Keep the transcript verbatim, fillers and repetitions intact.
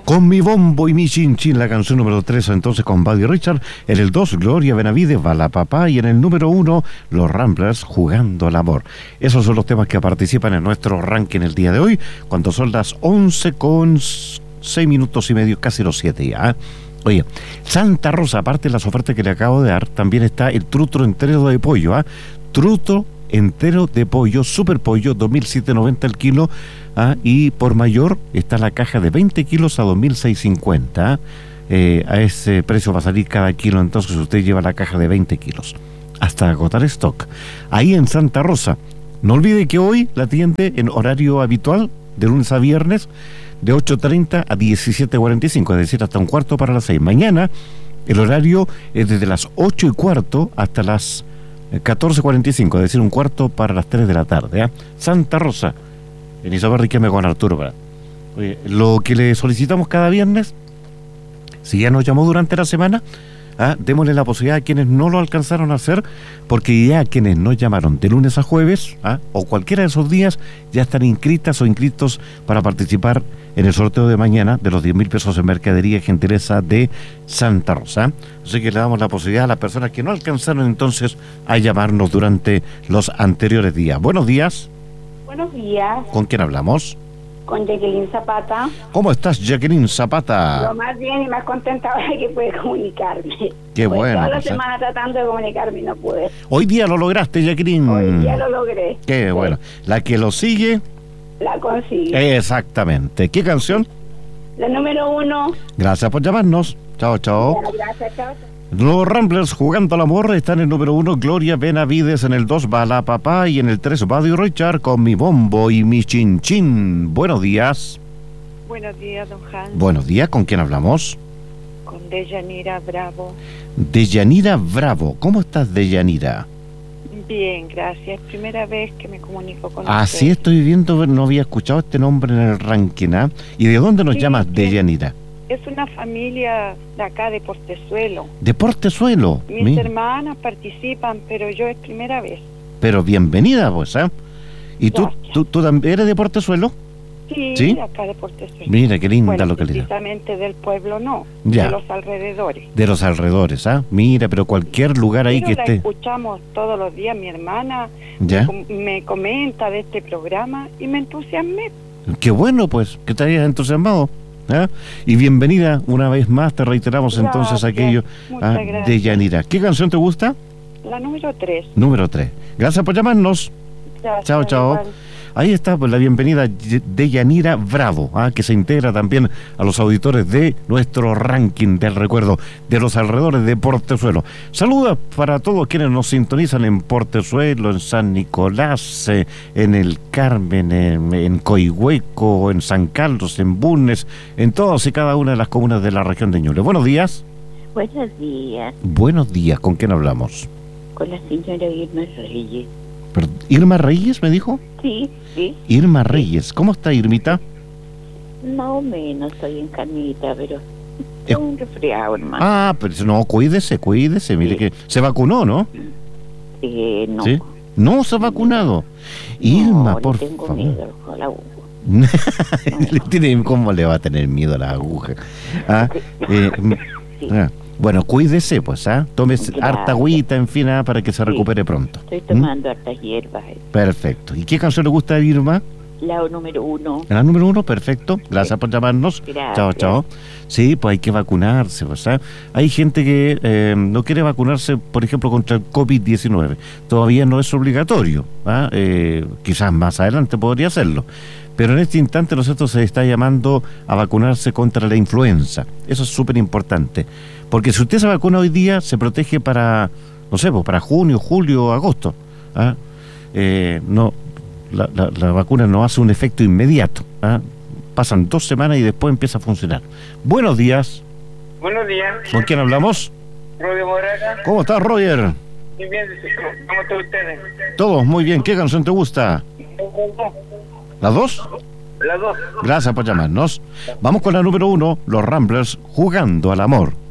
Con mi bombo y mi chin chin, la canción número tres, entonces con Buddy Richard. En el dos, Gloria Benavides, Bala Papá. Y en el número uno, Los Ramblers, Jugando al Amor. Esos son los temas que participan en nuestro ranking el día de hoy, cuando son las once con seis minutos y medio, casi los siete ya. Oye, Santa Rosa, aparte de las ofertas que le acabo de dar, también está el trutro entero de pollo, ¿ah? Trutro entero de pollo, super pollo, dos mil setecientos noventa el kilo, ¿ah? Y por mayor está la caja de veinte kilos a dos mil seiscientos cincuenta, ¿ah? eh, a ese precio va a salir cada kilo, entonces usted lleva la caja de veinte kilos hasta agotar stock ahí en Santa Rosa. No olvide que hoy la atiende en horario habitual de lunes a viernes de ocho treinta a diecisiete cuarenta y cinco, es decir, hasta un cuarto para las seis. Mañana el horario es desde las ocho y cuarto hasta las catorce cuarenta y cinco, es decir, un cuarto para las tres de la tarde, ¿eh? Santa Rosa, en Isabel Riquelme con Arturo Prat. Oye, lo que le solicitamos cada viernes, si ya nos llamó durante la semana, ¿ah? démosle la posibilidad a quienes no lo alcanzaron a hacer, porque ya quienes nos llamaron de lunes a jueves, ¿ah? o cualquiera de esos días, ya están inscritas o inscritos para participar en el sorteo de mañana de los diez mil pesos en mercadería y gentileza de Santa Rosa. Así que le damos la posibilidad a las personas que no alcanzaron entonces a llamarnos durante los anteriores días. Buenos días. Buenos días. ¿Con quién hablamos? Con Jacqueline Zapata. ¿Cómo estás, Jacqueline Zapata? Lo más bien y más contenta ahora que pude comunicarme. Qué pues bueno. Toda la pues, semana tratando de comunicarme y no pude. Hoy día lo lograste, Jacqueline. Hoy día lo logré. Qué sí. bueno. La que lo sigue... La consigue. Exactamente. ¿Qué canción? La número uno. Gracias por llamarnos. Chao, chao. Ya, gracias, chao. Los Ramblers Jugando al Amor están en el número uno, Gloria Benavides, en el dos, Bala Papá, y en el tres, Buddy Richard con Mi Bombo y Mi Chin Chin. Buenos días. Buenos días, don Hans. Buenos días, ¿con quién hablamos? Con Deyanira Bravo. Deyanira Bravo. ¿Cómo estás, Deyanira? Bien, gracias. Primera vez que me comunico con Así usted. estoy viendo, no había escuchado este nombre en el ranking, ¿ah? ¿Y de dónde nos Sí, llamas, sí. Deyanira? Es una familia de acá de Portezuelo. De Portezuelo. Mis Mi- hermanas participan, pero yo es primera vez. Pero bienvenida, pues, ¿ah? ¿Y tú, Gracias. tú, tú también eres de Portezuelo? Sí, ¿Sí? de acá de Portezuelo. Mira, qué linda bueno, localidad. precisamente del pueblo no, Ya. de los alrededores. De los alrededores, ¿ah? Mira, pero cualquier lugar ahí Pero que la esté. escuchamos todos los días. Mi hermana ¿Ya? com- me comenta de este programa y me entusiasmé. Qué bueno, pues, que te hayas entusiasmado. ¿Ah? Y bienvenida una vez más, te reiteramos entonces Gracias, aquello muchas ah, gracias. de Yanira. ¿Qué canción te gusta? La número tres. Número tres. Gracias por llamarnos. Gracias, Chao, chao. igual. Ahí está pues, la bienvenida de Yanira Bravo, ¿ah? que se integra también a los auditores de nuestro ranking del recuerdo de los alrededores de Portezuelo. Saludos para todos quienes nos sintonizan en Portezuelo, en San Nicolás, eh, en el Carmen, en, en Coihueco, en San Carlos, en Bulnes, en todas y cada una de las comunas de la región de Ñuble. Buenos días. Buenos días, Buenos días. ¿Con quién hablamos? con la señora Irma Reyes. Perdón, ¿Irma Reyes me dijo? Sí, sí, Irma Reyes. ¿Cómo está, Irmita? más o menos estoy en camita, pero Eh. es un resfriado, hermano. Ah, pero no, cuídese, cuídese. Mire Sí. que se vacunó, ¿no? Eh, no, ¿Sí? No se ha vacunado. Irma, no, por le tengo favor. miedo a la aguja. Le tiene- ¿Cómo le va a tener miedo a la aguja? Ah, eh, m- Sí, ah, bueno, cuídese, pues, ¿ah? Tome Gracias. harta agüita, en fin, ah, para que se Sí. recupere pronto. estoy ¿Mm? tomando hartas hierbas. eh. Perfecto. ¿Y qué canción le gusta a Irma? La número uno. La número uno, perfecto. Gracias Sí. por llamarnos. Gracias. Chao, chao. Sí, pues hay que vacunarse, pues, ¿ah? Hay gente que eh, no quiere vacunarse, por ejemplo, contra el COVID diecinueve. Todavía no es obligatorio, ¿ah? Eh, quizás más adelante podría hacerlo. Pero en este instante, ¿no es cierto?, se está llamando a vacunarse contra la influenza. Eso es súper importante. Porque si usted se vacuna hoy día, se protege para, no sé, pues para junio, julio, agosto. ¿Ah? Eh, no, la, la, la vacuna no hace un efecto inmediato. ¿Ah? Pasan dos semanas y después empieza a funcionar. Buenos días. Buenos días, ¿Con quién hablamos? Rodio Moraga. ¿Cómo estás, Roger? Muy bien, ¿cómo están ustedes? Todos muy bien. ¿Qué canción te gusta? ¿Las dos? Las dos. Gracias por llamarnos. Vamos con la número uno, Los Ramblers Jugando al Amor.